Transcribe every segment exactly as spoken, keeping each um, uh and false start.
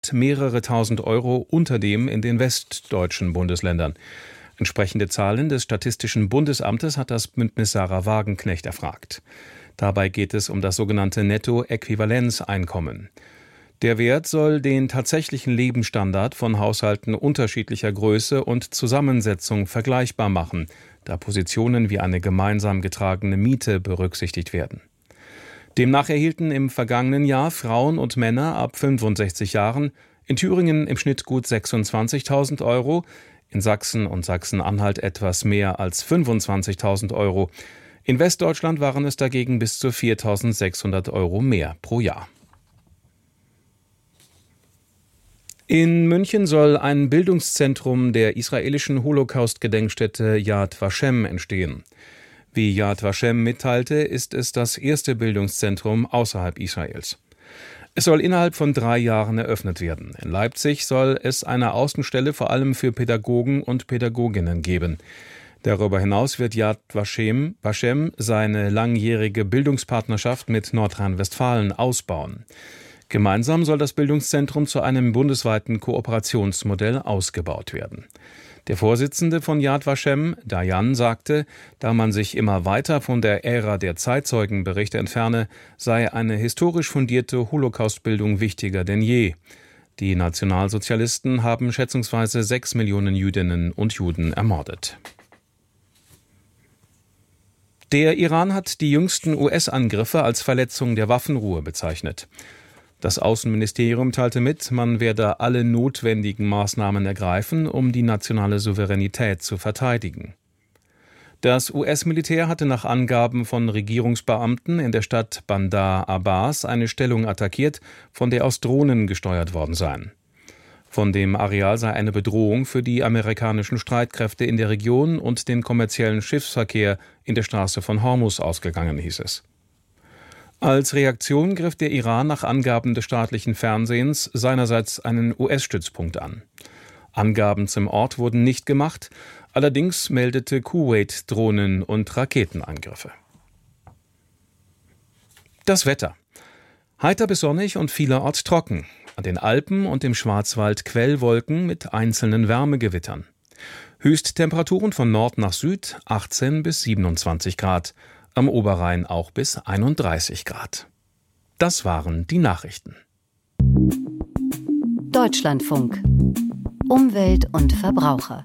mehrere tausend Euro unter dem in den westdeutschen Bundesländern. Entsprechende Zahlen des Statistischen Bundesamtes hat das Bündnis Sarah Wagenknecht erfragt. Dabei geht es um das sogenannte Nettoäquivalenzeinkommen. Der Wert soll den tatsächlichen Lebensstandard von Haushalten unterschiedlicher Größe und Zusammensetzung vergleichbar machen, da Positionen wie eine gemeinsam getragene Miete berücksichtigt werden. Demnach erhielten im vergangenen Jahr Frauen und Männer ab fünfundsechzig Jahren in Thüringen im Schnitt gut sechsundzwanzigtausend Euro, in Sachsen und Sachsen-Anhalt etwas mehr als fünfundzwanzigtausend Euro. In Westdeutschland waren es dagegen bis zu viertausendsechshundert Euro mehr pro Jahr. In München soll ein Bildungszentrum der israelischen Holocaust-Gedenkstätte Yad Vashem entstehen. Wie Yad Vashem mitteilte, ist es das erste Bildungszentrum außerhalb Israels. Es soll innerhalb von drei Jahren eröffnet werden. In Leipzig soll es eine Außenstelle vor allem für Pädagogen und Pädagoginnen geben. Darüber hinaus wird Yad Vashem, Vashem seine langjährige Bildungspartnerschaft mit Nordrhein-Westfalen ausbauen. Gemeinsam soll das Bildungszentrum zu einem bundesweiten Kooperationsmodell ausgebaut werden. Der Vorsitzende von Yad Vashem, Dayan, sagte, da man sich immer weiter von der Ära der Zeitzeugenberichte entferne, sei eine historisch fundierte Holocaustbildung wichtiger denn je. Die Nationalsozialisten haben schätzungsweise sechs Millionen Jüdinnen und Juden ermordet. Der Iran hat die jüngsten U S-Angriffe als Verletzung der Waffenruhe bezeichnet. Das Außenministerium teilte mit, man werde alle notwendigen Maßnahmen ergreifen, um die nationale Souveränität zu verteidigen. Das U S-Militär hatte nach Angaben von Regierungsbeamten in der Stadt Bandar Abbas eine Stellung attackiert, von der aus Drohnen gesteuert worden seien. Von dem Areal sei eine Bedrohung für die amerikanischen Streitkräfte in der Region und den kommerziellen Schiffsverkehr in der Straße von Hormuz ausgegangen, hieß es. Als Reaktion griff der Iran nach Angaben des staatlichen Fernsehens seinerseits einen U S-Stützpunkt an. Angaben zum Ort wurden nicht gemacht, allerdings meldete Kuwait Drohnen- und Raketenangriffe. Das Wetter. Heiter bis sonnig und vielerorts trocken. An den Alpen und im Schwarzwald Quellwolken mit einzelnen Wärmegewittern. Höchsttemperaturen von Nord nach Süd achtzehn bis siebenundzwanzig Grad. Am Oberrhein auch bis einunddreißig Grad. Das waren die Nachrichten. Deutschlandfunk. Umwelt und Verbraucher.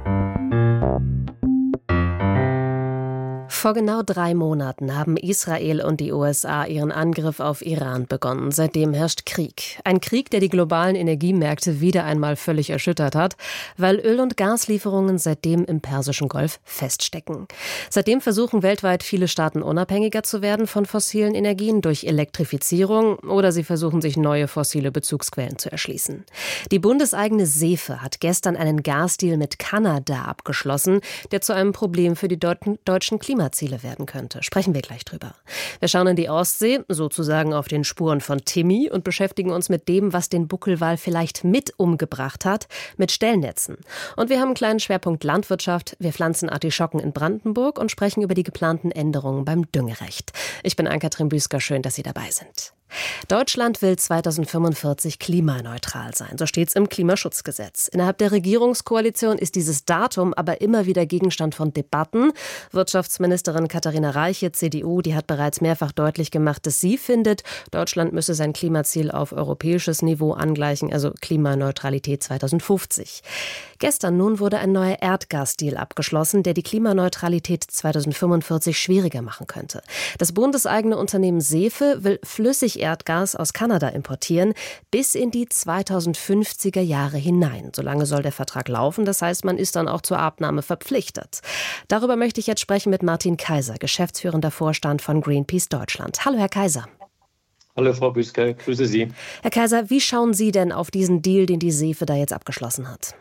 Vor genau drei Monaten haben Israel und die U S A ihren Angriff auf Iran begonnen. Seitdem herrscht Krieg. Ein Krieg, der die globalen Energiemärkte wieder einmal völlig erschüttert hat, weil Öl- und Gaslieferungen seitdem im Persischen Golf feststecken. Seitdem versuchen weltweit viele Staaten unabhängiger zu werden von fossilen Energien durch Elektrifizierung oder sie versuchen sich neue fossile Bezugsquellen zu erschließen. Die bundeseigene SEFE hat gestern einen Gasdeal mit Kanada abgeschlossen, der zu einem Problem für die deutschen Klimaziele werden könnte. Sprechen wir gleich drüber. Wir schauen in die Ostsee, sozusagen auf den Spuren von Timmy und beschäftigen uns mit dem, was den Buckelwal vielleicht mit umgebracht hat, mit Stellnetzen. Und wir haben einen kleinen Schwerpunkt Landwirtschaft. Wir pflanzen Artischocken in Brandenburg und sprechen über die geplanten Änderungen beim Düngerecht. Ich bin Ann-Kathrin Büsker, schön, dass Sie dabei sind. Deutschland will zweitausendfünfundvierzig klimaneutral sein, so steht's im Klimaschutzgesetz. Innerhalb der Regierungskoalition ist dieses Datum aber immer wieder Gegenstand von Debatten. Wirtschaftsministerin Katharina Reiche, C D U, die hat bereits mehrfach deutlich gemacht, dass sie findet, Deutschland müsse sein Klimaziel auf europäisches Niveau angleichen, also Klimaneutralität zweitausendfünfzig. Gestern nun wurde ein neuer Erdgasdeal abgeschlossen, der die Klimaneutralität zweitausendfünfundvierzig schwieriger machen könnte. Das bundeseigene Unternehmen SEFE will Flüssigerdgas aus Kanada importieren, bis in die zweitausendfünfziger Jahre hinein. Solange soll der Vertrag laufen, das heißt, man ist dann auch zur Abnahme verpflichtet. Darüber möchte ich jetzt sprechen mit Martin Kaiser, geschäftsführender Vorstand von Greenpeace Deutschland. Hallo, Herr Kaiser. Hallo, Frau Büsker, grüße Sie. Herr Kaiser, wie schauen Sie denn auf diesen Deal, den die SEFE da jetzt abgeschlossen hat?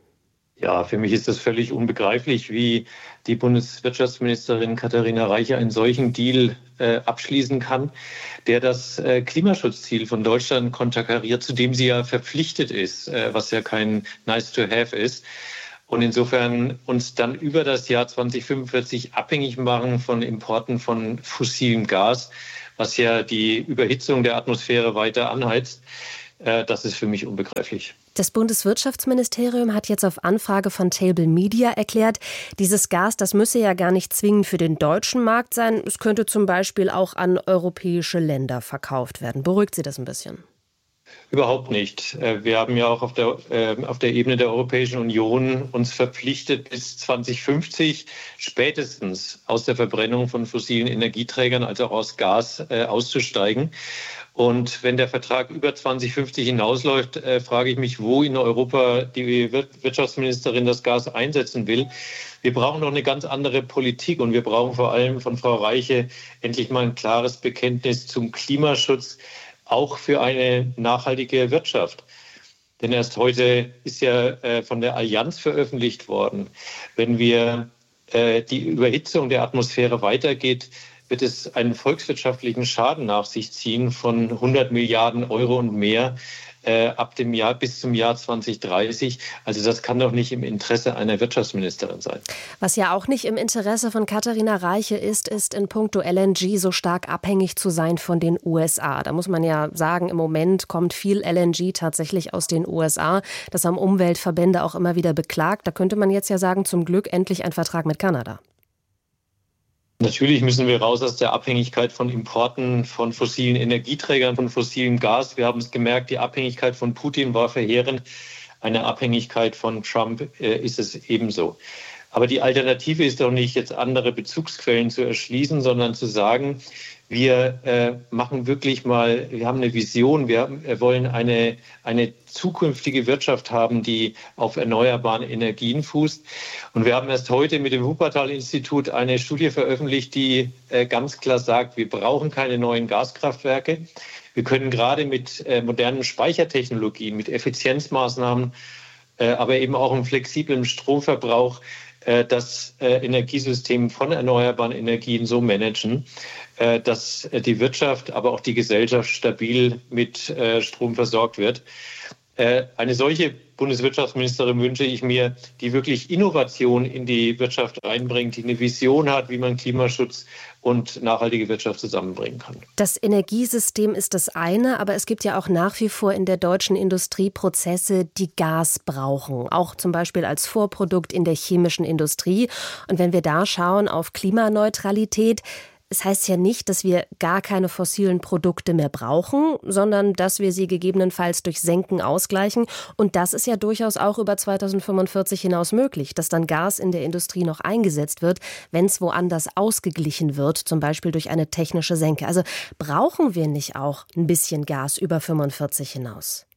Ja, für mich ist das völlig unbegreiflich, wie die Bundeswirtschaftsministerin Katharina Reiche einen solchen Deal äh, abschließen kann, der das äh, Klimaschutzziel von Deutschland konterkariert, zu dem sie ja verpflichtet ist, äh, was ja kein nice to have ist. Und insofern uns dann über das Jahr zweitausendfünfundvierzig abhängig machen von Importen von fossilem Gas, was ja die Überhitzung der Atmosphäre weiter anheizt. Das ist für mich unbegreiflich. Das Bundeswirtschaftsministerium hat jetzt auf Anfrage von Table Media erklärt, dieses Gas, das müsse ja gar nicht zwingend für den deutschen Markt sein. Es könnte zum Beispiel auch an europäische Länder verkauft werden. Beruhigt Sie das ein bisschen? Überhaupt nicht. Wir haben ja auch auf der, auf der Ebene der Europäischen Union uns verpflichtet, bis zwanzig fünfzig spätestens aus der Verbrennung von fossilen Energieträgern, also auch aus Gas, auszusteigen. Und wenn der Vertrag über zwanzig fünfzig hinausläuft, äh, frage ich mich, wo in Europa die Wirtschaftsministerin das Gas einsetzen will. Wir brauchen noch eine ganz andere Politik und wir brauchen vor allem von Frau Reiche endlich mal ein klares Bekenntnis zum Klimaschutz, auch für eine nachhaltige Wirtschaft. Denn erst heute ist ja äh, von der Allianz veröffentlicht worden, wenn wir äh, die Überhitzung der Atmosphäre weitergeht, wird es einen volkswirtschaftlichen Schaden nach sich ziehen von hundert Milliarden Euro und mehr äh, ab dem Jahr bis zum Jahr zwanzig dreißig. Also das kann doch nicht im Interesse einer Wirtschaftsministerin sein. Was ja auch nicht im Interesse von Katharina Reiche ist, ist in puncto L N G so stark abhängig zu sein von den U S A. Da muss man ja sagen, im Moment kommt viel L N G tatsächlich aus den U S A. Das haben Umweltverbände auch immer wieder beklagt. Da könnte man jetzt ja sagen, zum Glück endlich ein Vertrag mit Kanada. Natürlich müssen wir raus aus der Abhängigkeit von Importen von fossilen Energieträgern, von fossilem Gas. Wir haben es gemerkt, die Abhängigkeit von Putin war verheerend. Eine Abhängigkeit von Trump äh, ist es ebenso. Aber die Alternative ist doch nicht, jetzt andere Bezugsquellen zu erschließen, sondern zu sagen, wir äh, machen wirklich mal, wir haben eine Vision, wir, haben, wir wollen eine, eine zukünftige Wirtschaft haben, die auf erneuerbaren Energien fußt. Und wir haben erst heute mit dem Wuppertal-Institut eine Studie veröffentlicht, die äh, ganz klar sagt, wir brauchen keine neuen Gaskraftwerke. Wir können gerade mit äh, modernen Speichertechnologien, mit Effizienzmaßnahmen, äh, aber eben auch im flexiblen Stromverbrauch das Energiesystem von erneuerbaren Energien so managen, dass die Wirtschaft, aber auch die Gesellschaft stabil mit Strom versorgt wird. Eine solche Bundeswirtschaftsministerin wünsche ich mir, die wirklich Innovation in die Wirtschaft reinbringt, die eine Vision hat, wie man Klimaschutz und nachhaltige Wirtschaft zusammenbringen kann. Das Energiesystem ist das eine, aber es gibt ja auch nach wie vor in der deutschen Industrie Prozesse, die Gas brauchen, auch zum Beispiel als Vorprodukt in der chemischen Industrie. Und wenn wir da schauen auf Klimaneutralität, es heißt ja nicht, dass wir gar keine fossilen Produkte mehr brauchen, sondern dass wir sie gegebenenfalls durch Senken ausgleichen. Und das ist ja durchaus auch über zweitausendfünfundvierzig hinaus möglich, dass dann Gas in der Industrie noch eingesetzt wird, wenn es woanders ausgeglichen wird, zum Beispiel durch eine technische Senke. Also brauchen wir nicht auch ein bisschen Gas über fünfundvierzig hinaus?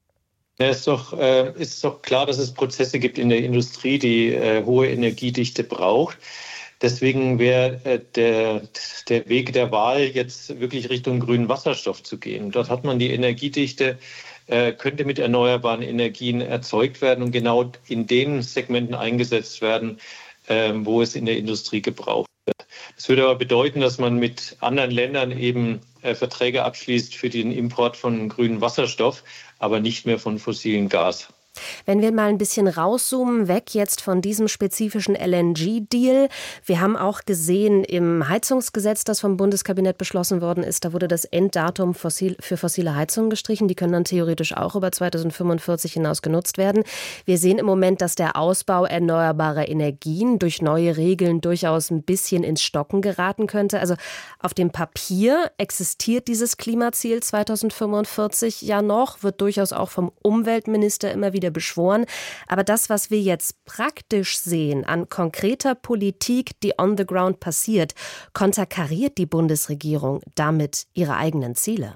Ja, ist doch, äh, ist doch klar, dass es Prozesse gibt in der Industrie, die äh, hohe Energiedichte braucht. Deswegen wäre äh, der, der Weg der Wahl jetzt wirklich Richtung grünen Wasserstoff zu gehen. Dort hat man die Energiedichte, äh, könnte mit erneuerbaren Energien erzeugt werden und genau in den Segmenten eingesetzt werden, äh, wo es in der Industrie gebraucht wird. Das würde aber bedeuten, dass man mit anderen Ländern eben äh, Verträge abschließt für den Import von grünem Wasserstoff, aber nicht mehr von fossilem Gas. Wenn wir mal ein bisschen rauszoomen, weg jetzt von diesem spezifischen L N G-Deal. Wir haben auch gesehen im Heizungsgesetz, das vom Bundeskabinett beschlossen worden ist, da wurde das Enddatum fossil, für fossile Heizungen gestrichen. Die können dann theoretisch auch über zweitausendfünfundvierzig hinaus genutzt werden. Wir sehen im Moment, dass der Ausbau erneuerbarer Energien durch neue Regeln durchaus ein bisschen ins Stocken geraten könnte. Also auf dem Papier existiert dieses Klimaziel zweitausendfünfundvierzig ja noch, wird durchaus auch vom Umweltminister immer wieder beschworen. Aber das, was wir jetzt praktisch sehen an konkreter Politik, die on the ground passiert, konterkariert die Bundesregierung damit ihre eigenen Ziele.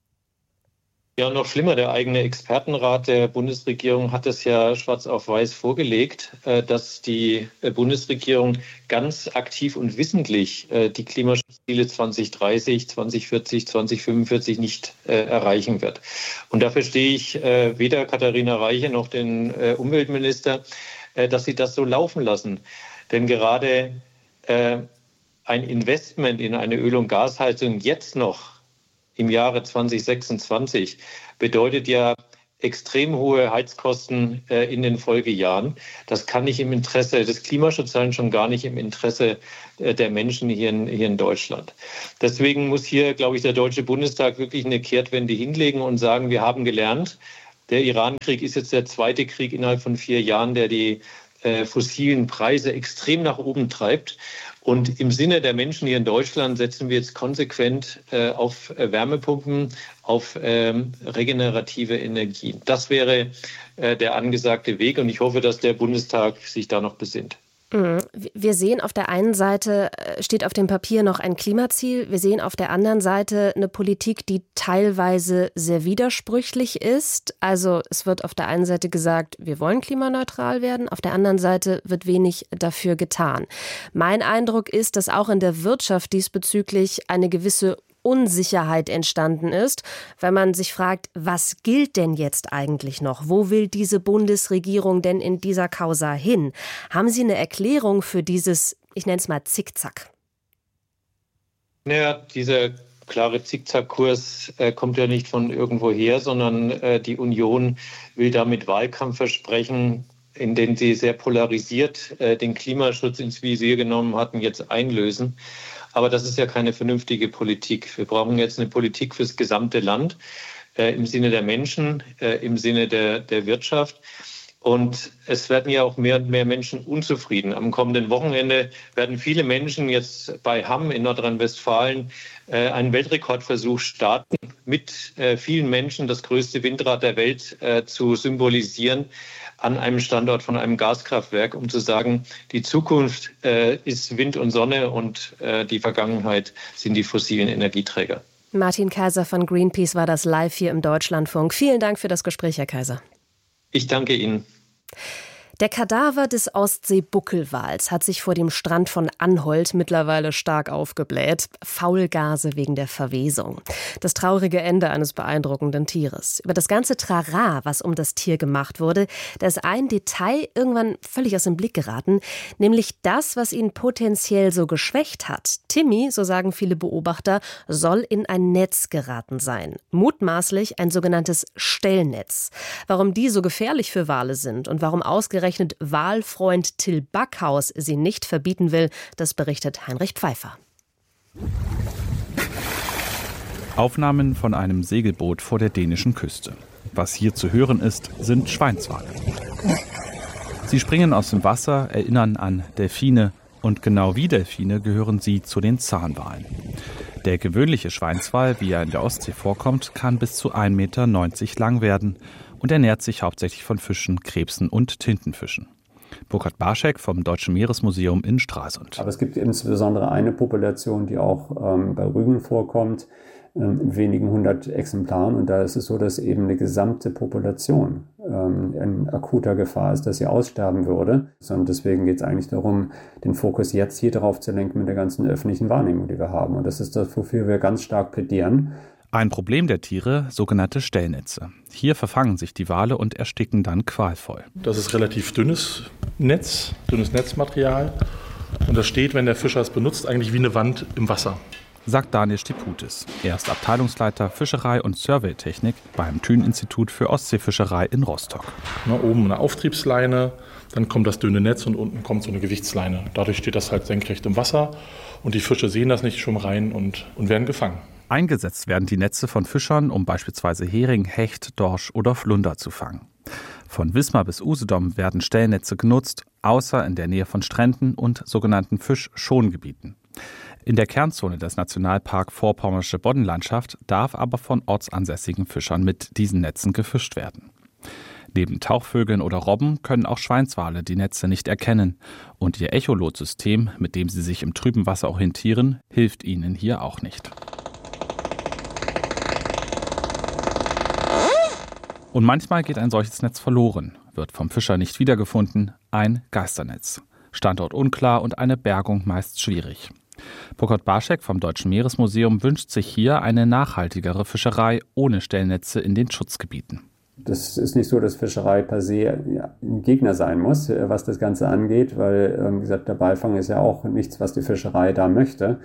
Ja, noch schlimmer, der eigene Expertenrat der Bundesregierung hat es ja schwarz auf weiß vorgelegt, dass die Bundesregierung ganz aktiv und wissentlich die Klimaschutzziele zwanzig dreißig, zwanzig vierzig, zwanzig fünfundvierzig nicht erreichen wird. Und dafür stehe ich weder Katharina Reiche noch den Umweltminister, dass sie das so laufen lassen. Denn gerade ein Investment in eine Öl- und Gasheizung jetzt noch im Jahre zwanzig sechsundzwanzig bedeutet ja extrem hohe Heizkosten äh, in den Folgejahren. Das kann nicht im Interesse des Klimaschutzes sein, schon gar nicht im Interesse äh, der Menschen hier in, hier in Deutschland. Deswegen muss hier, glaube ich, der Deutsche Bundestag wirklich eine Kehrtwende hinlegen und sagen, wir haben gelernt, der Iran-Krieg ist jetzt der zweite Krieg innerhalb von vier Jahren, der die äh, fossilen Preise extrem nach oben treibt. Und im Sinne der Menschen hier in Deutschland setzen wir jetzt konsequent äh, auf äh, Wärmepumpen, auf ähm, regenerative Energien. Das wäre äh, der angesagte Weg und ich hoffe, dass der Bundestag sich da noch besinnt. Wir sehen auf der einen Seite, steht auf dem Papier noch ein Klimaziel. Wir sehen auf der anderen Seite eine Politik, die teilweise sehr widersprüchlich ist. Also es wird auf der einen Seite gesagt, wir wollen klimaneutral werden. Auf der anderen Seite wird wenig dafür getan. Mein Eindruck ist, dass auch in der Wirtschaft diesbezüglich eine gewisse Unsicherheit entstanden ist, weil man sich fragt, was gilt denn jetzt eigentlich noch? Wo will diese Bundesregierung denn in dieser Causa hin? Haben Sie eine Erklärung für dieses, ich nenne es mal Zickzack? Naja, dieser klare Zickzackkurs äh, kommt ja nicht von irgendwoher, sondern äh, die Union will damit Wahlkampfversprechen, in denen sie sehr polarisiert äh, den Klimaschutz ins Visier genommen hatten, jetzt einlösen. Aber das ist ja keine vernünftige Politik. Wir brauchen jetzt eine Politik fürs gesamte Land, äh, im Sinne der Menschen, äh, im Sinne der, der Wirtschaft. Und es werden ja auch mehr und mehr Menschen unzufrieden. Am kommenden Wochenende werden viele Menschen jetzt bei Hamm in Nordrhein-Westfalen äh, einen Weltrekordversuch starten, mit äh, vielen Menschen das größte Windrad der Welt äh, zu symbolisieren an einem Standort von einem Gaskraftwerk, um zu sagen, die Zukunft äh, ist Wind und Sonne und äh, die Vergangenheit sind die fossilen Energieträger. Martin Kaiser von Greenpeace war das live hier im Deutschlandfunk. Vielen Dank für das Gespräch, Herr Kaiser. Ich danke Ihnen. Der Kadaver des Ostsee-Buckelwals hat sich vor dem Strand von Anholt mittlerweile stark aufgebläht. Faulgase wegen der Verwesung. Das traurige Ende eines beeindruckenden Tieres. Über das ganze Trara, was um das Tier gemacht wurde, da ist ein Detail irgendwann völlig aus dem Blick geraten, nämlich das, was ihn potenziell so geschwächt hat. Timmy, so sagen viele Beobachter, soll in ein Netz geraten sein. Mutmaßlich ein sogenanntes Stellnetz. Warum die so gefährlich für Wale sind und warum ausgerechnet Walfreund Till Backhaus sie nicht verbieten will, das berichtet Heinrich Pfeiffer. Aufnahmen von einem Segelboot vor der dänischen Küste. Was hier zu hören ist, sind Schweinswale. Sie springen aus dem Wasser, erinnern an Delfine und genau wie Delfine gehören sie zu den Zahnwalen. Der gewöhnliche Schweinswal, wie er in der Ostsee vorkommt, kann bis zu ein Meter neunzig lang werden und ernährt sich hauptsächlich von Fischen, Krebsen und Tintenfischen. Burkhard Barschek vom Deutschen Meeresmuseum in Stralsund. Aber es gibt insbesondere eine Population, die auch ähm, bei Rügen vorkommt, ähm, in wenigen hundert Exemplaren. Und da ist es so, dass eben eine gesamte Population ähm, in akuter Gefahr ist, dass sie aussterben würde. Sondern deswegen geht es eigentlich darum, den Fokus jetzt hier drauf zu lenken mit der ganzen öffentlichen Wahrnehmung, die wir haben. Und das ist das, wofür wir ganz stark plädieren. Ein Problem der Tiere, sogenannte Stellnetze. Hier verfangen sich die Wale und ersticken dann qualvoll. Das ist relativ dünnes Netz, dünnes Netzmaterial. Und das steht, wenn der Fischer es benutzt, eigentlich wie eine Wand im Wasser. Sagt Daniel Stiputis. Er ist Abteilungsleiter Fischerei und Surveytechnik beim Thün-Institut für Ostseefischerei in Rostock. Na, oben eine Auftriebsleine, dann kommt das dünne Netz und unten kommt so eine Gewichtsleine. Dadurch steht das halt senkrecht im Wasser und die Fische sehen das nicht, schwimmen rein und, und werden gefangen. Eingesetzt werden die Netze von Fischern, um beispielsweise Hering, Hecht, Dorsch oder Flunder zu fangen. Von Wismar bis Usedom werden Stellnetze genutzt, außer in der Nähe von Stränden und sogenannten Fischschongebieten. In der Kernzone des Nationalpark Vorpommersche Boddenlandschaft darf aber von ortsansässigen Fischern mit diesen Netzen gefischt werden. Neben Tauchvögeln oder Robben können auch Schweinswale die Netze nicht erkennen. Und ihr Echolotsystem, mit dem sie sich im trüben Wasser orientieren, hilft ihnen hier auch nicht. Und manchmal geht ein solches Netz verloren, wird vom Fischer nicht wiedergefunden, ein Geisternetz. Standort unklar und eine Bergung meist schwierig. Burkhard Barschek vom Deutschen Meeresmuseum wünscht sich hier eine nachhaltigere Fischerei ohne Stellnetze in den Schutzgebieten. Das ist nicht so, dass Fischerei per se ja, ein Gegner sein muss, was das Ganze angeht, weil, wie gesagt, der Beifang ist ja auch nichts, was die Fischerei da möchte.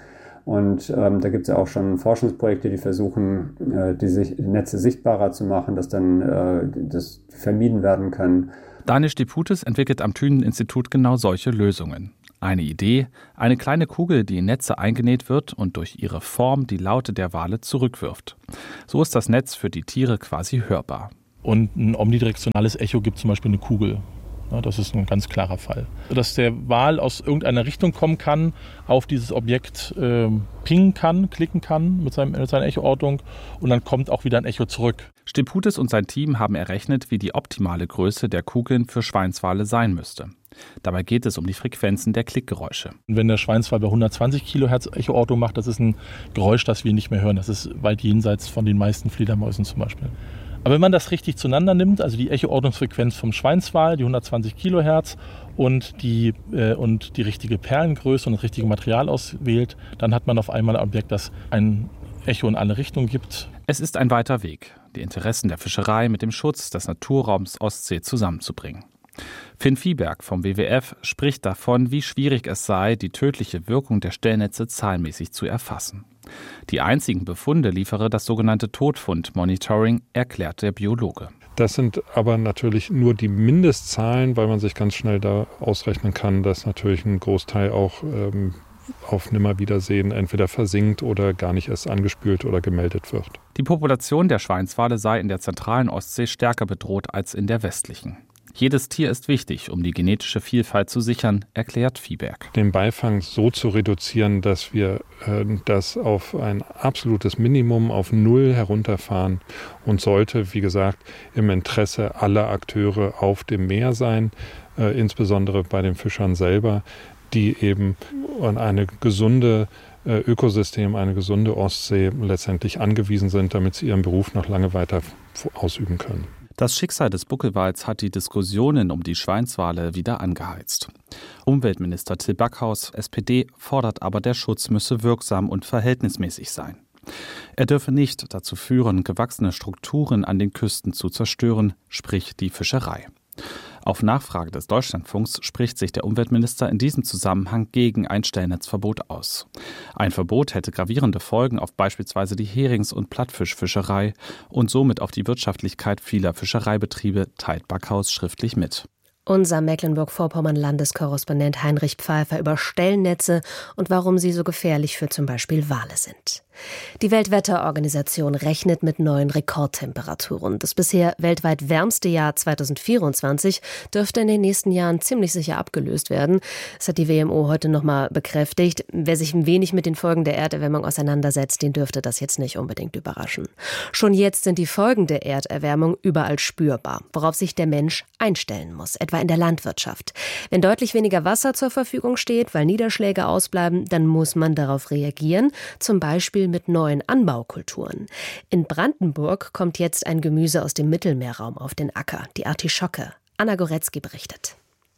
Und ähm, da gibt es ja auch schon Forschungsprojekte, die versuchen, äh, die, sich, die Netze sichtbarer zu machen, dass dann äh, das vermieden werden kann. Daniel Stiputis entwickelt am Thünen-Institut genau solche Lösungen. Eine Idee, eine kleine Kugel, die in Netze eingenäht wird und durch ihre Form die Laute der Wale zurückwirft. So ist das Netz für die Tiere quasi hörbar. Und ein omnidirektionales Echo gibt zum Beispiel eine Kugel. Ja, das ist ein ganz klarer Fall. Dass der Wal aus irgendeiner Richtung kommen kann, auf dieses Objekt äh, pingen kann, klicken kann mit, seinem, mit seiner Echoortung und dann kommt auch wieder ein Echo zurück. Stiputis und sein Team haben errechnet, wie die optimale Größe der Kugeln für Schweinswale sein müsste. Dabei geht es um die Frequenzen der Klickgeräusche. Wenn der Schweinswal bei hundertzwanzig Kilohertz Echoortung macht, das ist ein Geräusch, das wir nicht mehr hören. Das ist weit jenseits von den meisten Fledermäusen zum Beispiel. Aber wenn man das richtig zueinander nimmt, also die Echoortungsfrequenz vom Schweinswal, die hundertzwanzig Kilohertz und die, äh, und die richtige Perlengröße und das richtige Material auswählt, dann hat man auf einmal ein Objekt, das ein Echo in alle Richtungen gibt. Es ist ein weiter Weg, die Interessen der Fischerei mit dem Schutz des Naturraums Ostsee zusammenzubringen. Finn Viehberg vom W W F spricht davon, wie schwierig es sei, die tödliche Wirkung der Stellnetze zahlenmäßig zu erfassen. Die einzigen Befunde liefere das sogenannte Todfund-Monitoring, erklärt der Biologe. Das sind aber natürlich nur die Mindestzahlen, weil man sich ganz schnell da ausrechnen kann, dass natürlich ein Großteil auch ähm, auf Nimmerwiedersehen entweder versinkt oder gar nicht erst angespült oder gemeldet wird. Die Population der Schweinswale sei in der zentralen Ostsee stärker bedroht als in der westlichen. Jedes Tier ist wichtig, um die genetische Vielfalt zu sichern, erklärt Viehberg. Den Beifang so zu reduzieren, dass wir äh, das auf ein absolutes Minimum, auf Null herunterfahren und sollte, wie gesagt, im Interesse aller Akteure auf dem Meer sein, äh, insbesondere bei den Fischern selber, die eben an eine gesunde äh, Ökosystem, eine gesunde Ostsee letztendlich angewiesen sind, damit sie ihren Beruf noch lange weiter ausüben können. Das Schicksal des Buckelwals hat die Diskussionen um die Schweinswale wieder angeheizt. Umweltminister Till Backhaus, S P D, fordert aber, der Schutz müsse wirksam und verhältnismäßig sein. Er dürfe nicht dazu führen, gewachsene Strukturen an den Küsten zu zerstören, sprich die Fischerei. Auf Nachfrage des Deutschlandfunks spricht sich der Umweltminister in diesem Zusammenhang gegen ein Stellnetzverbot aus. Ein Verbot hätte gravierende Folgen auf beispielsweise die Herings- und Plattfischfischerei und somit auf die Wirtschaftlichkeit vieler Fischereibetriebe, teilt Backhaus schriftlich mit. Unser Mecklenburg-Vorpommern-Landeskorrespondent Heinrich Pfeiffer über Stellnetze und warum sie so gefährlich für zum Beispiel Wale sind. Die Weltwetterorganisation rechnet mit neuen Rekordtemperaturen. Das bisher weltweit wärmste Jahr zweitausendvierundzwanzig dürfte in den nächsten Jahren ziemlich sicher abgelöst werden. Das hat die W M O heute nochmal bekräftigt. Wer sich ein wenig mit den Folgen der Erderwärmung auseinandersetzt, den dürfte das jetzt nicht unbedingt überraschen. Schon jetzt sind die Folgen der Erderwärmung überall spürbar, worauf sich der Mensch einstellen muss, etwa in der Landwirtschaft. Wenn deutlich weniger Wasser zur Verfügung steht, weil Niederschläge ausbleiben, dann muss man darauf reagieren, zum Beispiel mit neuen Anbaukulturen. In Brandenburg kommt jetzt ein Gemüse aus dem Mittelmeerraum auf den Acker, die Artischocke. Anna Goretzky berichtet.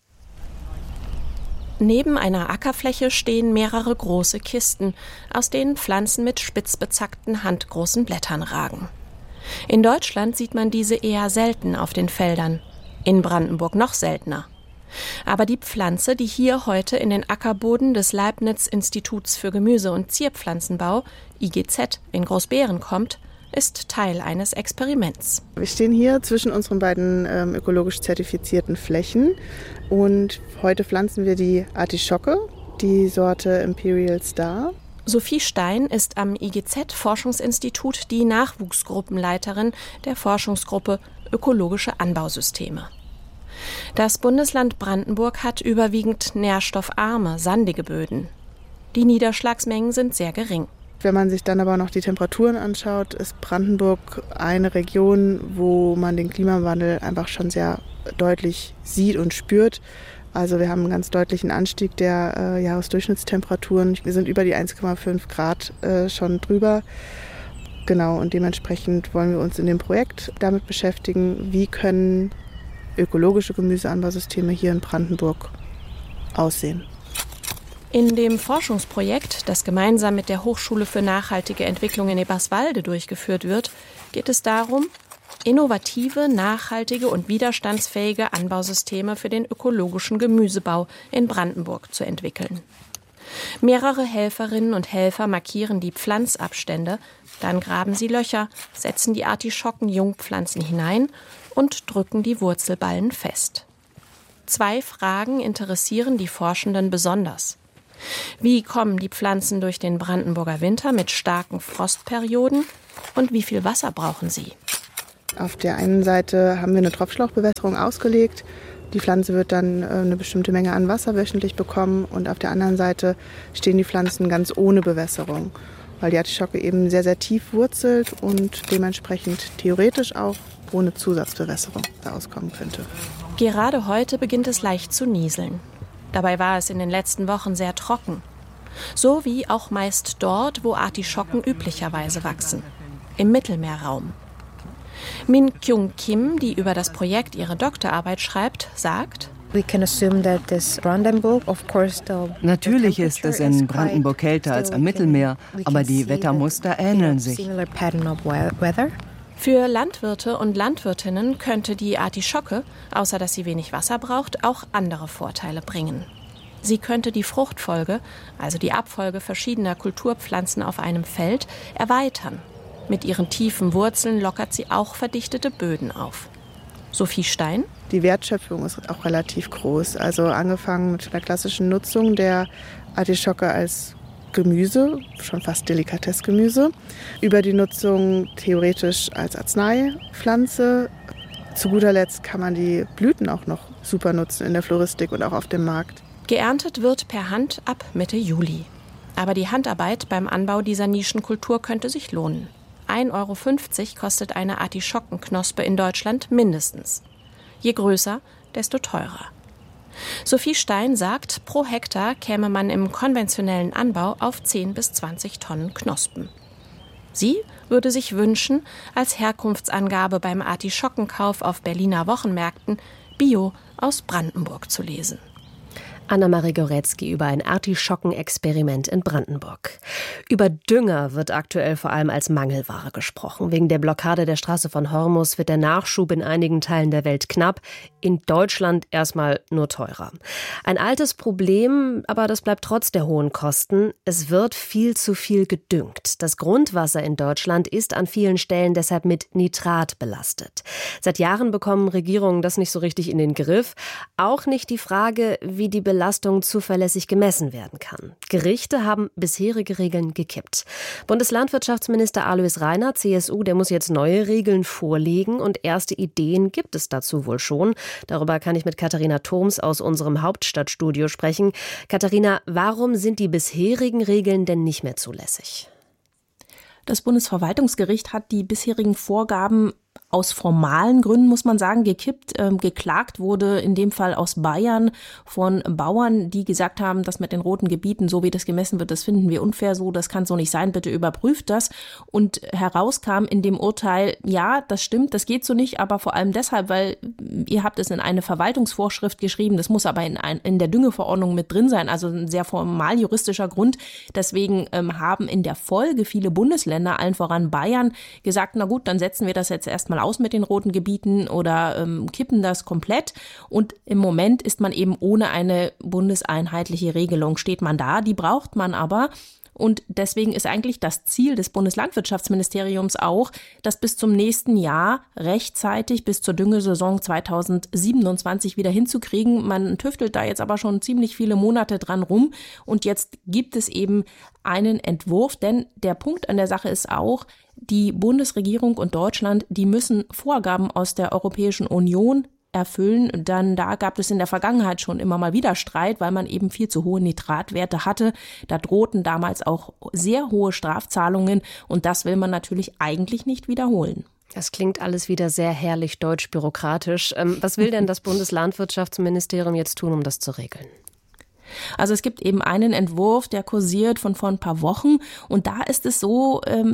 Neben einer Ackerfläche stehen mehrere große Kisten, aus denen Pflanzen mit spitz bezackten, handgroßen Blättern ragen. In Deutschland sieht man diese eher selten auf den Feldern. In Brandenburg noch seltener. Aber die Pflanze, die hier heute in den Ackerboden des Leibniz-Instituts für Gemüse- und Zierpflanzenbau, I G Z, in Großbeeren kommt, ist Teil eines Experiments. Wir stehen hier zwischen unseren beiden ähm, ökologisch zertifizierten Flächen und heute pflanzen wir die Artischocke, die Sorte Imperial Star. Sophie Stein ist am I G Z-Forschungsinstitut die Nachwuchsgruppenleiterin der Forschungsgruppe Ökologische Anbausysteme. Das Bundesland Brandenburg hat überwiegend nährstoffarme, sandige Böden. Die Niederschlagsmengen sind sehr gering. Wenn man sich dann aber noch die Temperaturen anschaut, ist Brandenburg eine Region, wo man den Klimawandel einfach schon sehr deutlich sieht und spürt. Also wir haben einen ganz deutlichen Anstieg der äh, Jahresdurchschnittstemperaturen. Wir sind über die eins Komma fünf Grad äh, schon drüber. Genau, und dementsprechend wollen wir uns in dem Projekt damit beschäftigen, wie können ökologische Gemüseanbausysteme hier in Brandenburg aussehen. In dem Forschungsprojekt, das gemeinsam mit der Hochschule für nachhaltige Entwicklung in Eberswalde durchgeführt wird, geht es darum, innovative, nachhaltige und widerstandsfähige Anbausysteme für den ökologischen Gemüsebau in Brandenburg zu entwickeln. Mehrere Helferinnen und Helfer markieren die Pflanzabstände, dann graben sie Löcher, setzen die Artischocken-Jungpflanzen hinein und drücken die Wurzelballen fest. Zwei Fragen interessieren die Forschenden besonders. Wie kommen die Pflanzen durch den Brandenburger Winter mit starken Frostperioden und wie viel Wasser brauchen sie? Auf der einen Seite haben wir eine Tropfschlauchbewässerung ausgelegt. Die Pflanze wird dann eine bestimmte Menge an Wasser wöchentlich bekommen und auf der anderen Seite stehen die Pflanzen ganz ohne Bewässerung, weil die Artischocke eben sehr, sehr tief wurzelt und dementsprechend theoretisch auch ohne Zusatzbewässerung da auskommen könnte. Gerade heute beginnt es leicht zu nieseln. Dabei war es in den letzten Wochen sehr trocken. So wie auch meist dort, wo Artischocken üblicherweise wachsen, im Mittelmeerraum. Min Kyung Kim, die über das Projekt ihre Doktorarbeit schreibt, sagt: Natürlich ist es in Brandenburg kälter als am Mittelmeer, aber die Wettermuster ähneln sich. Für Landwirte und Landwirtinnen könnte die Artischocke, außer dass sie wenig Wasser braucht, auch andere Vorteile bringen. Sie könnte die Fruchtfolge, also die Abfolge verschiedener Kulturpflanzen auf einem Feld, erweitern. Mit ihren tiefen Wurzeln lockert sie auch verdichtete Böden auf. Sophie Stein? Die Wertschöpfung ist auch relativ groß. Also angefangen mit der klassischen Nutzung der Artischocke als Gemüse, schon fast Delikatessgemüse, über die Nutzung theoretisch als Arzneipflanze. Zu guter Letzt kann man die Blüten auch noch super nutzen in der Floristik und auch auf dem Markt. Geerntet wird per Hand ab Mitte Juli. Aber die Handarbeit beim Anbau dieser Nischenkultur könnte sich lohnen. ein Euro fünfzig kostet eine Artischockenknospe in Deutschland mindestens. Je größer, desto teurer. Sophie Stein sagt, pro Hektar käme man im konventionellen Anbau auf zehn bis zwanzig Tonnen Knospen. Sie würde sich wünschen, als Herkunftsangabe beim Artischockenkauf auf Berliner Wochenmärkten Bio aus Brandenburg zu lesen. Anna-Marie Goretzky über ein Artischockenexperiment in Brandenburg. Über Dünger wird aktuell vor allem als Mangelware gesprochen. Wegen der Blockade der Straße von Hormuz wird der Nachschub in einigen Teilen der Welt knapp, in Deutschland erstmal nur teurer. Ein altes Problem, aber das bleibt trotz der hohen Kosten. Es wird viel zu viel gedüngt. Das Grundwasser in Deutschland ist an vielen Stellen deshalb mit Nitrat belastet. Seit Jahren bekommen Regierungen das nicht so richtig in den Griff. Auch nicht die Frage, wie die Belastung Belastung zuverlässig gemessen werden kann. Gerichte haben bisherige Regeln gekippt. Bundeslandwirtschaftsminister Alois Rainer, C S U, der muss jetzt neue Regeln vorlegen und erste Ideen gibt es dazu wohl schon. Darüber kann ich mit Katharina Thoms aus unserem Hauptstadtstudio sprechen. Katharina, warum sind die bisherigen Regeln denn nicht mehr zulässig? Das Bundesverwaltungsgericht hat die bisherigen Vorgaben aus formalen Gründen, muss man sagen, gekippt. Ähm, geklagt wurde in dem Fall aus Bayern von Bauern, die gesagt haben, dass mit den roten Gebieten, so wie das gemessen wird, das finden wir unfair so, das kann so nicht sein, bitte überprüft das. Und herauskam in dem Urteil, ja, das stimmt, das geht so nicht, aber vor allem deshalb, weil ihr habt es in eine Verwaltungsvorschrift geschrieben, das muss aber in, ein, in der Düngeverordnung mit drin sein, also ein sehr formal juristischer Grund. Deswegen ähm, haben in der Folge viele Bundesländer, allen voran Bayern, gesagt, na gut, dann setzen wir das jetzt erstmal aus mit den roten Gebieten oder ähm, kippen das komplett. Und im Moment ist man eben ohne eine bundeseinheitliche Regelung, steht man da. Die braucht man aber. Und deswegen ist eigentlich das Ziel des Bundeslandwirtschaftsministeriums auch, das bis zum nächsten Jahr rechtzeitig bis zur Düngesaison zweitausendsiebenundzwanzig wieder hinzukriegen. Man tüftelt da jetzt aber schon ziemlich viele Monate dran rum. Und jetzt gibt es eben einen Entwurf, denn der Punkt an der Sache ist auch, die Bundesregierung und Deutschland, die müssen Vorgaben aus der Europäischen Union erfüllen. Dann da gab es in der Vergangenheit schon immer mal wieder Streit, weil man eben viel zu hohe Nitratwerte hatte. Da drohten damals auch sehr hohe Strafzahlungen und das will man natürlich eigentlich nicht wiederholen. Das klingt alles wieder sehr herrlich deutsch-bürokratisch. Ähm, was will denn das Bundeslandwirtschaftsministerium jetzt tun, um das zu regeln? Also es gibt eben einen Entwurf, der kursiert von vor ein paar Wochen und da ist es so, ähm,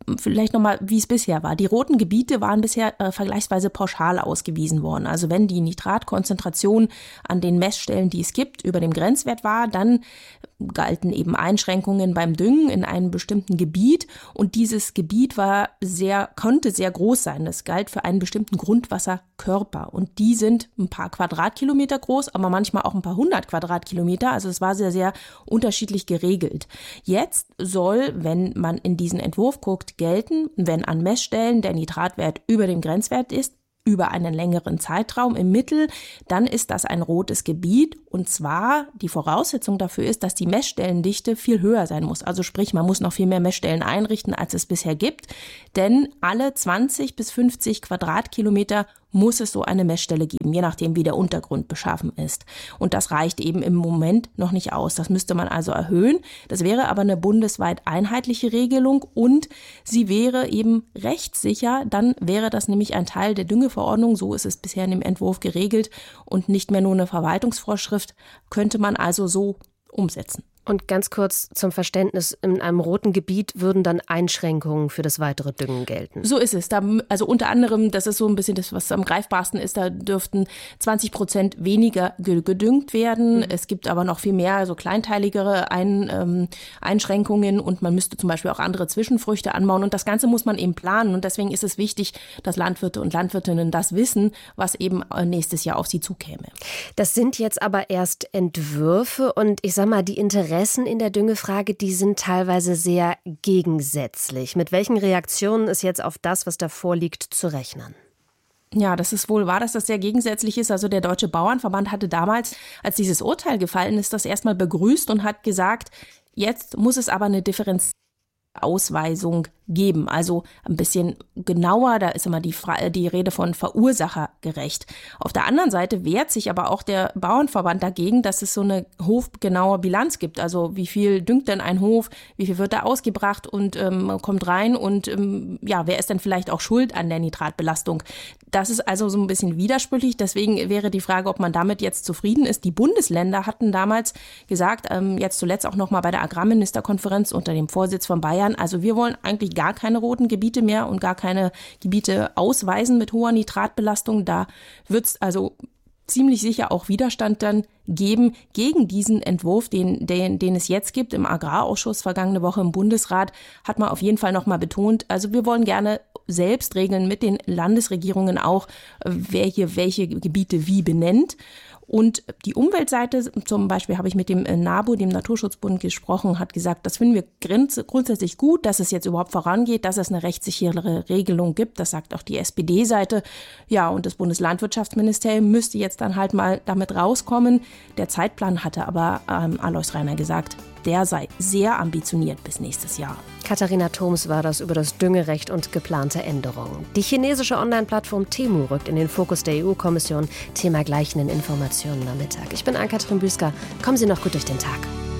vielleicht nochmal, wie es bisher war. Die roten Gebiete waren bisher äh, vergleichsweise pauschal ausgewiesen worden. Also wenn die Nitratkonzentration an den Messstellen, die es gibt, über dem Grenzwert war, dann galten eben Einschränkungen beim Düngen in einem bestimmten Gebiet. Und dieses Gebiet war sehr, konnte sehr groß sein. Das galt für einen bestimmten Grundwasserkörper. Und die sind ein paar Quadratkilometer groß, aber manchmal auch ein paar hundert Quadratkilometer. Also es war sehr, sehr unterschiedlich geregelt. Jetzt soll, wenn man in diesen Entwurf guckt, gelten, wenn an Messstellen der Nitratwert über dem Grenzwert ist, über einen längeren Zeitraum im Mittel, dann ist das ein rotes Gebiet. Und zwar die Voraussetzung dafür ist, dass die Messstellendichte viel höher sein muss. Also sprich, man muss noch viel mehr Messstellen einrichten, als es bisher gibt. Denn alle zwanzig bis fünfzig Quadratkilometer muss es so eine Messstelle geben, je nachdem, wie der Untergrund beschaffen ist. Und das reicht eben im Moment noch nicht aus. Das müsste man also erhöhen. Das wäre aber eine bundesweit einheitliche Regelung und sie wäre eben rechtssicher. Dann wäre das nämlich ein Teil der Düngeverordnung. So ist es bisher in dem Entwurf geregelt und nicht mehr nur eine Verwaltungsvorschrift. Könnte man also so umsetzen. Und ganz kurz zum Verständnis, in einem roten Gebiet würden dann Einschränkungen für das weitere Düngen gelten? So ist es. Da, also unter anderem, das ist so ein bisschen das, was am greifbarsten ist, da dürften zwanzig Prozent weniger gedüngt werden. Mhm. Es gibt aber noch viel mehr, so kleinteiligere Ein, ähm, Einschränkungen und man müsste zum Beispiel auch andere Zwischenfrüchte anbauen. Und das Ganze muss man eben planen. Und deswegen ist es wichtig, dass Landwirte und Landwirtinnen das wissen, was eben nächstes Jahr auf sie zukäme. Das sind jetzt aber erst Entwürfe und ich sag mal, die Interessen Interessen in der Düngefrage, die sind teilweise sehr gegensätzlich. Mit welchen Reaktionen ist jetzt auf das, was da vorliegt, zu rechnen? Ja, das ist wohl wahr, dass das sehr gegensätzlich ist. Also der Deutsche Bauernverband hatte damals, als dieses Urteil gefallen ist, das erstmal begrüßt und hat gesagt, jetzt muss es aber eine Differenz Ausweisung geben. Also ein bisschen genauer, da ist immer die, Fra- die Rede von verursachergerecht. Auf der anderen Seite wehrt sich aber auch der Bauernverband dagegen, dass es so eine hofgenaue Bilanz gibt. Also wie viel düngt denn ein Hof, wie viel wird da ausgebracht und ähm, kommt rein und ähm, ja, wer ist denn vielleicht auch schuld an der Nitratbelastung? Das ist also so ein bisschen widersprüchlich. Deswegen wäre die Frage, ob man damit jetzt zufrieden ist. Die Bundesländer hatten damals gesagt, ähm, jetzt zuletzt auch noch mal bei der Agrarministerkonferenz unter dem Vorsitz von Bayern, also wir wollen eigentlich gar keine roten Gebiete mehr und gar keine Gebiete ausweisen mit hoher Nitratbelastung. Da wird es also ziemlich sicher auch Widerstand dann geben gegen diesen Entwurf, den, den, den es jetzt gibt. Im Agrarausschuss vergangene Woche im Bundesrat hat man auf jeden Fall noch mal betont, also wir wollen gerne selbst regeln mit den Landesregierungen auch, wer hier welche Gebiete wie benennt. Und die Umweltseite, zum Beispiel habe ich mit dem NABU, dem Naturschutzbund, gesprochen, hat gesagt, das finden wir grundsätzlich gut, dass es jetzt überhaupt vorangeht, dass es eine rechtssichere Regelung gibt. Das sagt auch die S P D-Seite. Ja, und das Bundeslandwirtschaftsministerium müsste jetzt dann halt mal damit rauskommen. Der Zeitplan hatte aber ähm, Alois Reiner gesagt, der sei sehr ambitioniert bis nächstes Jahr. Katharina Thoms war das über das Düngerecht und geplante Änderungen. Die chinesische Online-Plattform Temu rückt in den Fokus der E U-Kommission. Thema gleich in den Informationen am Mittag. Ich bin Ann-Kathrin Büsker. Kommen Sie noch gut durch den Tag.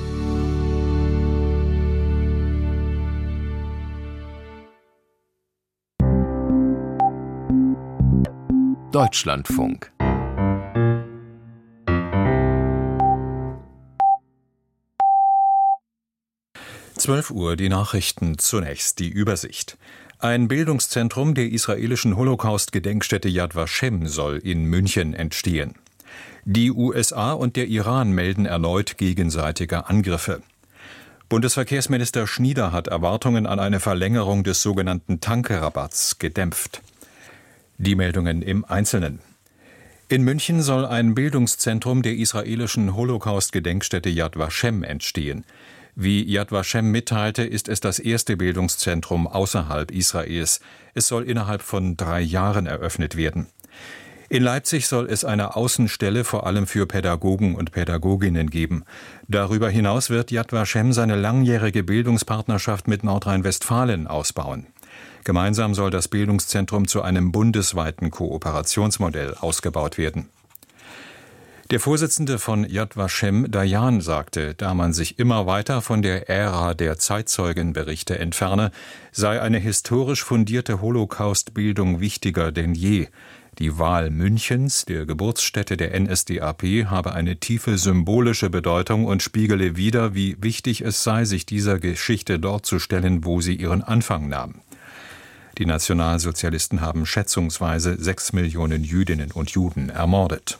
Deutschlandfunk. zwölf Uhr, die Nachrichten, zunächst die Übersicht. Ein Bildungszentrum der israelischen Holocaust-Gedenkstätte Yad Vashem soll in München entstehen. Die U S A und der Iran melden erneut gegenseitige Angriffe. Bundesverkehrsminister Schnieder hat Erwartungen an eine Verlängerung des sogenannten Tankrabatts gedämpft. Die Meldungen im Einzelnen. In München soll ein Bildungszentrum der israelischen Holocaust-Gedenkstätte Yad Vashem entstehen. Wie Yad Vashem mitteilte, ist es das erste Bildungszentrum außerhalb Israels. Es soll innerhalb von drei Jahren eröffnet werden. In Leipzig soll es eine Außenstelle vor allem für Pädagogen und Pädagoginnen geben. Darüber hinaus wird Yad Vashem seine langjährige Bildungspartnerschaft mit Nordrhein-Westfalen ausbauen. Gemeinsam soll das Bildungszentrum zu einem bundesweiten Kooperationsmodell ausgebaut werden. Der Vorsitzende von Yad Vashem, Dayan, sagte, da man sich immer weiter von der Ära der Zeitzeugenberichte entferne, sei eine historisch fundierte Holocaust-Bildung wichtiger denn je. Die Wahl Münchens, der Geburtsstätte der N S D A P, habe eine tiefe symbolische Bedeutung und spiegele wider, wie wichtig es sei, sich dieser Geschichte dort zu stellen, wo sie ihren Anfang nahm. Die Nationalsozialisten haben schätzungsweise sechs Millionen Jüdinnen und Juden ermordet.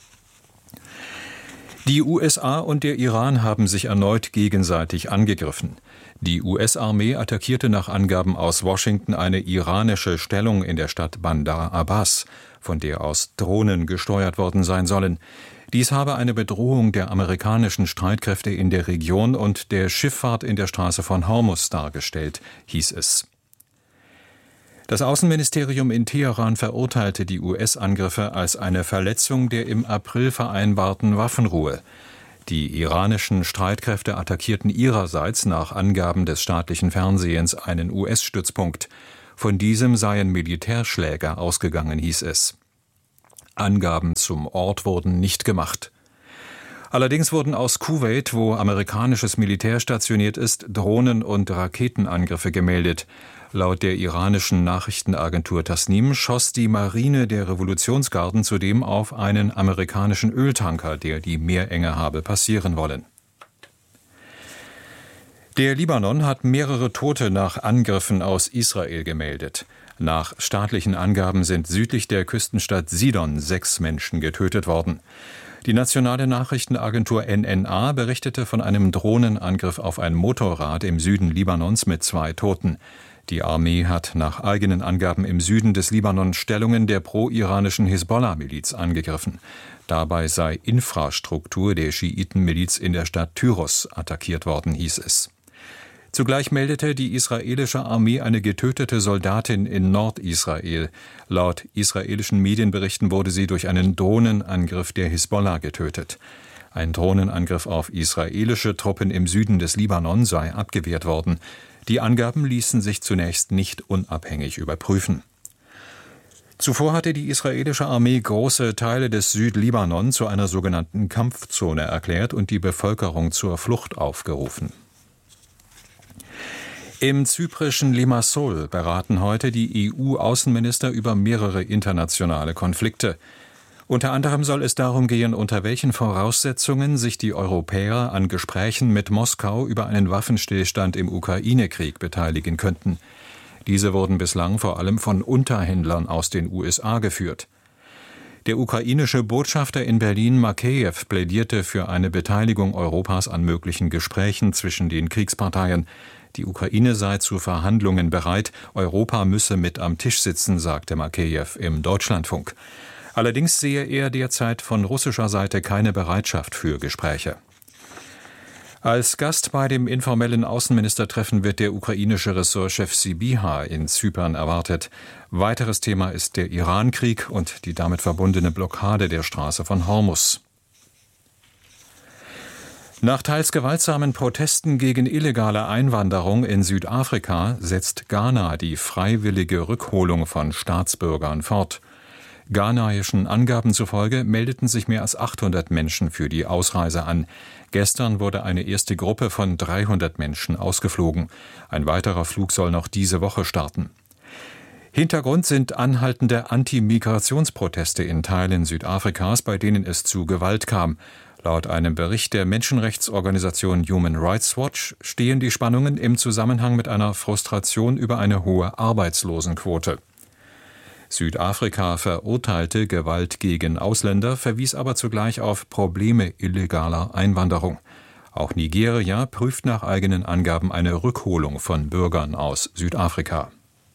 Die U S A und der Iran haben sich erneut gegenseitig angegriffen. Die U S-Armee attackierte nach Angaben aus Washington eine iranische Stellung in der Stadt Bandar Abbas, von der aus Drohnen gesteuert worden sein sollen. Dies habe eine Bedrohung der amerikanischen Streitkräfte in der Region und der Schifffahrt in der Straße von Hormuz dargestellt, hieß es. Das Außenministerium in Teheran verurteilte die U S-Angriffe als eine Verletzung der im April vereinbarten Waffenruhe. Die iranischen Streitkräfte attackierten ihrerseits nach Angaben des staatlichen Fernsehens einen U S-Stützpunkt. Von diesem seien Militärschläge ausgegangen, hieß es. Angaben zum Ort wurden nicht gemacht. Allerdings wurden aus Kuwait, wo amerikanisches Militär stationiert ist, Drohnen- und Raketenangriffe gemeldet. Laut der iranischen Nachrichtenagentur Tasnim schoss die Marine der Revolutionsgarden zudem auf einen amerikanischen Öltanker, der die Meerenge habe passieren wollen. Der Libanon hat mehrere Tote nach Angriffen aus Israel gemeldet. Nach staatlichen Angaben sind südlich der Küstenstadt Sidon sechs Menschen getötet worden. Die nationale Nachrichtenagentur N N A berichtete von einem Drohnenangriff auf ein Motorrad im Süden Libanons mit zwei Toten. Die Armee hat nach eigenen Angaben im Süden des Libanon Stellungen der pro-iranischen Hisbollah-Miliz angegriffen. Dabei sei Infrastruktur der Schiitenmiliz in der Stadt Tyros attackiert worden, hieß es. Zugleich meldete die israelische Armee eine getötete Soldatin in Nordisrael. Laut israelischen Medienberichten wurde sie durch einen Drohnenangriff der Hisbollah getötet. Ein Drohnenangriff auf israelische Truppen im Süden des Libanon sei abgewehrt worden. Die Angaben ließen sich zunächst nicht unabhängig überprüfen. Zuvor hatte die israelische Armee große Teile des Südlibanon zu einer sogenannten Kampfzone erklärt und die Bevölkerung zur Flucht aufgerufen. Im zyprischen Limassol beraten heute die E U-Außenminister über mehrere internationale Konflikte. Unter anderem soll es darum gehen, unter welchen Voraussetzungen sich die Europäer an Gesprächen mit Moskau über einen Waffenstillstand im Ukraine-Krieg beteiligen könnten. Diese wurden bislang vor allem von Unterhändlern aus den U S A geführt. Der ukrainische Botschafter in Berlin, Makeyew, plädierte für eine Beteiligung Europas an möglichen Gesprächen zwischen den Kriegsparteien. Die Ukraine sei zu Verhandlungen bereit, Europa müsse mit am Tisch sitzen, sagte Makeyew im Deutschlandfunk. Allerdings sehe er derzeit von russischer Seite keine Bereitschaft für Gespräche. Als Gast bei dem informellen Außenministertreffen wird der ukrainische Ressortchef Sybiha in Zypern erwartet. Weiteres Thema ist der Irankrieg und die damit verbundene Blockade der Straße von Hormuz. Nach teils gewaltsamen Protesten gegen illegale Einwanderung in Südafrika setzt Ghana die freiwillige Rückholung von Staatsbürgern fort. Ghanaischen Angaben zufolge meldeten sich mehr als achthundert Menschen für die Ausreise an. Gestern wurde eine erste Gruppe von dreihundert Menschen ausgeflogen. Ein weiterer Flug soll noch diese Woche starten. Hintergrund sind anhaltende Anti-Migrationsproteste in Teilen Südafrikas, bei denen es zu Gewalt kam. Laut einem Bericht der Menschenrechtsorganisation Human Rights Watch stehen die Spannungen im Zusammenhang mit einer Frustration über eine hohe Arbeitslosenquote. Südafrika verurteilte Gewalt gegen Ausländer, verwies aber zugleich auf Probleme illegaler Einwanderung. Auch Nigeria prüft nach eigenen Angaben eine Rückholung von Bürgern aus Südafrika.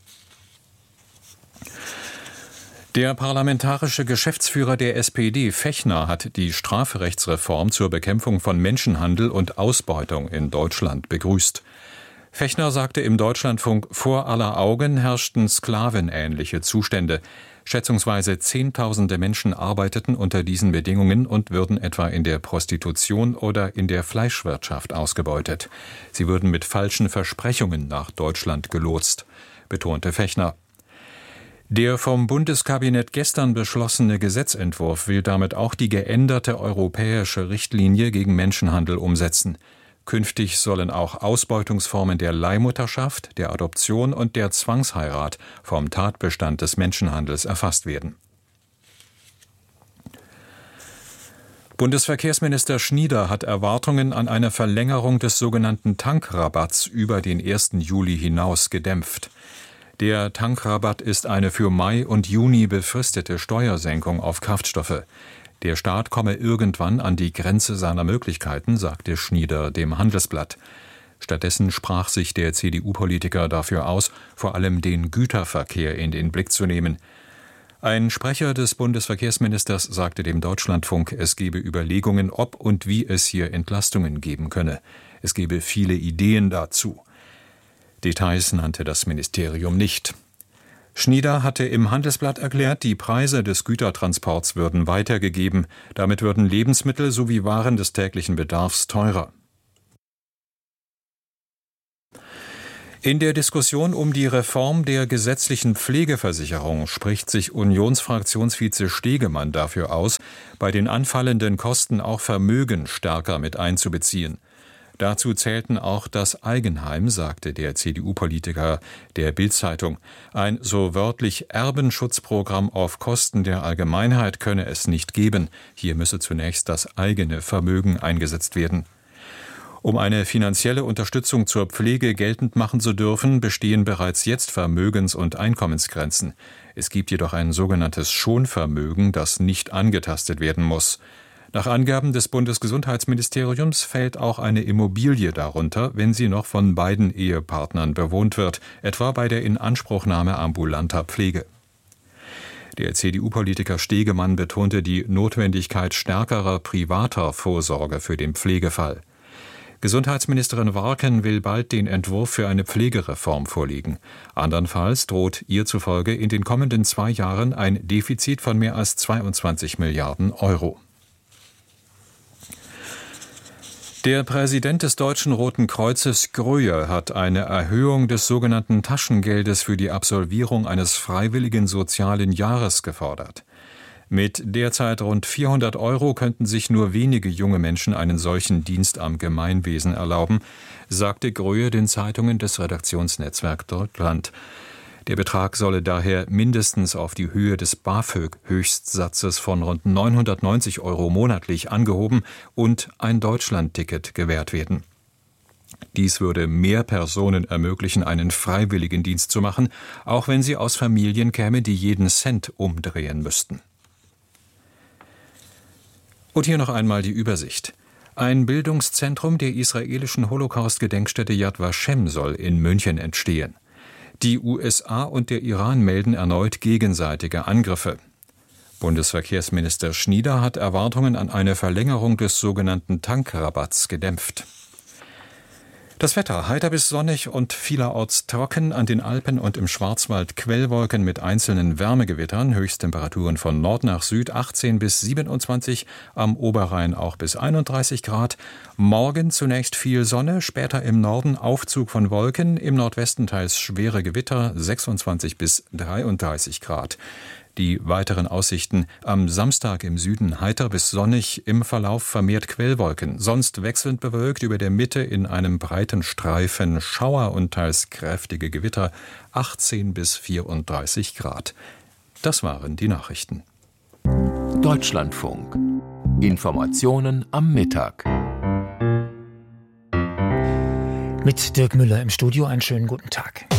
Der parlamentarische Geschäftsführer der S P D, Fechner, hat die Strafrechtsreform zur Bekämpfung von Menschenhandel und Ausbeutung in Deutschland begrüßt. Fechner sagte im Deutschlandfunk, vor aller Augen herrschten sklavenähnliche Zustände. Schätzungsweise Zehntausende Menschen arbeiteten unter diesen Bedingungen und würden etwa in der Prostitution oder in der Fleischwirtschaft ausgebeutet. Sie würden mit falschen Versprechungen nach Deutschland gelotst, betonte Fechner. Der vom Bundeskabinett gestern beschlossene Gesetzentwurf will damit auch die geänderte europäische Richtlinie gegen Menschenhandel umsetzen. Künftig sollen auch Ausbeutungsformen der Leihmutterschaft, der Adoption und der Zwangsheirat vom Tatbestand des Menschenhandels erfasst werden. Bundesverkehrsminister Schnieder hat Erwartungen an eine Verlängerung des sogenannten Tankrabatts über den ersten Juli hinaus gedämpft. Der Tankrabatt ist eine für Mai und Juni befristete Steuersenkung auf Kraftstoffe. Der Staat komme irgendwann an die Grenze seiner Möglichkeiten, sagte Schnieder dem Handelsblatt. Stattdessen sprach sich der C D U-Politiker dafür aus, vor allem den Güterverkehr in den Blick zu nehmen. Ein Sprecher des Bundesverkehrsministers sagte dem Deutschlandfunk, es gebe Überlegungen, ob und wie es hier Entlastungen geben könne. Es gebe viele Ideen dazu. Details nannte das Ministerium nicht. Schnieder hatte im Handelsblatt erklärt, die Preise des Gütertransports würden weitergegeben. Damit würden Lebensmittel sowie Waren des täglichen Bedarfs teurer. In der Diskussion um die Reform der gesetzlichen Pflegeversicherung spricht sich Unionsfraktionsvize Stegemann dafür aus, bei den anfallenden Kosten auch Vermögen stärker mit einzubeziehen. Dazu zählten auch das Eigenheim, sagte der C D U-Politiker der Bild-Zeitung. Ein so wörtlich Erbenschutzprogramm auf Kosten der Allgemeinheit könne es nicht geben. Hier müsse zunächst das eigene Vermögen eingesetzt werden. Um eine finanzielle Unterstützung zur Pflege geltend machen zu dürfen, bestehen bereits jetzt Vermögens- und Einkommensgrenzen. Es gibt jedoch ein sogenanntes Schonvermögen, das nicht angetastet werden muss. Nach Angaben des Bundesgesundheitsministeriums fällt auch eine Immobilie darunter, wenn sie noch von beiden Ehepartnern bewohnt wird, etwa bei der Inanspruchnahme ambulanter Pflege. Der C D U-Politiker Stegemann betonte die Notwendigkeit stärkerer privater Vorsorge für den Pflegefall. Gesundheitsministerin Warken will bald den Entwurf für eine Pflegereform vorlegen. Andernfalls droht ihr zufolge in den kommenden zwei Jahren ein Defizit von mehr als zweiundzwanzig Milliarden Euro. Der Präsident des Deutschen Roten Kreuzes, Gröhe, hat eine Erhöhung des sogenannten Taschengeldes für die Absolvierung eines freiwilligen sozialen Jahres gefordert. Mit derzeit rund vierhundert Euro könnten sich nur wenige junge Menschen einen solchen Dienst am Gemeinwesen erlauben, sagte Gröhe den Zeitungen des Redaktionsnetzwerk Deutschland. Der Betrag solle daher mindestens auf die Höhe des BAföG-Höchstsatzes von rund neunhundertneunzig Euro monatlich angehoben und ein Deutschlandticket gewährt werden. Dies würde mehr Personen ermöglichen, einen freiwilligen Dienst zu machen, auch wenn sie aus Familien kämen, die jeden Cent umdrehen müssten. Und hier noch einmal die Übersicht. Ein Bildungszentrum der israelischen Holocaust-Gedenkstätte Yad Vashem soll in München entstehen. Die U S A und der Iran melden erneut gegenseitige Angriffe. Bundesverkehrsminister Schnieder hat Erwartungen an eine Verlängerung des sogenannten Tankrabatts gedämpft. Das Wetter: heiter bis sonnig und vielerorts trocken, an den Alpen und im Schwarzwald Quellwolken mit einzelnen Wärmegewittern, Höchsttemperaturen von Nord nach Süd achtzehn bis siebenundzwanzig, am Oberrhein auch bis einunddreißig Grad. Morgen zunächst viel Sonne, später im Norden Aufzug von Wolken, im Nordwesten teils schwere Gewitter, sechsundzwanzig bis dreiunddreißig Grad. Die weiteren Aussichten: am Samstag im Süden heiter bis sonnig, im Verlauf vermehrt Quellwolken, sonst wechselnd bewölkt, über der Mitte in einem breiten Streifen Schauer und teils kräftige Gewitter, achtzehn bis vierunddreißig Grad. Das waren die Nachrichten. Deutschlandfunk. Informationen am Mittag. Mit Dirk Müller im Studio, einen schönen guten Tag.